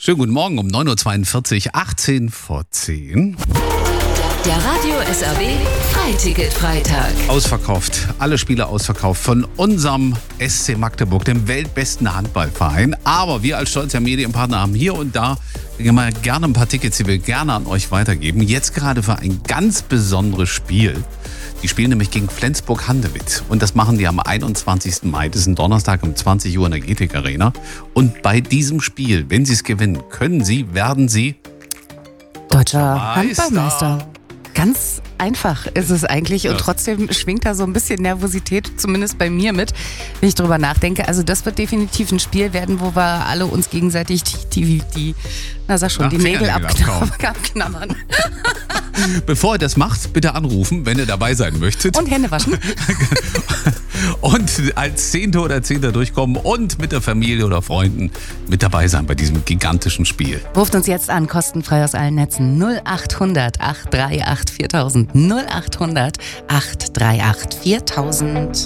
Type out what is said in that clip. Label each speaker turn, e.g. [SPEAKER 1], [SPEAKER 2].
[SPEAKER 1] Schönen guten Morgen um 9.42 Uhr, 18 vor 10.
[SPEAKER 2] Der Radio SRW Freiticket-Freitag.
[SPEAKER 1] Ausverkauft, alle Spiele ausverkauft von unserem SC Magdeburg, dem weltbesten Handballverein. Aber wir als stolzer Medienpartner haben hier und da immer gerne ein paar Tickets, die wir gerne an euch weitergeben. Jetzt gerade für ein ganz besonderes Spiel. Die spielen nämlich gegen Flensburg-Handewitt. Und das machen die am 21. Mai. Das ist ein Donnerstag um 20 Uhr in der GTEC Arena. Und bei diesem Spiel, wenn sie es gewinnen, werden sie
[SPEAKER 3] Deutscher Handballmeister. Ganz einfach ist es eigentlich und trotzdem schwingt da so ein bisschen Nervosität, zumindest bei mir mit, wenn ich drüber nachdenke. Also das wird definitiv ein Spiel werden, wo wir alle uns gegenseitig die Nägel abknabbern.
[SPEAKER 1] Bevor ihr das macht, bitte anrufen, wenn ihr dabei sein möchtet.
[SPEAKER 3] Und Hände waschen.
[SPEAKER 1] Und als Zehnte oder Zehnter durchkommen und mit der Familie oder Freunden mit dabei sein bei diesem gigantischen Spiel.
[SPEAKER 3] Ruft uns jetzt an, kostenfrei aus allen Netzen. 0800 838 4000. 0800 838 4000.